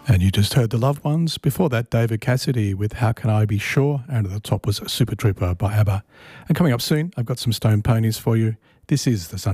And you just heard The Loved Ones. Before that, David Cassidy with How Can I Be Sure? And at the top was Super Trooper by ABBA. And coming up soon, I've got some Stone Ponies for you. This is the Sunday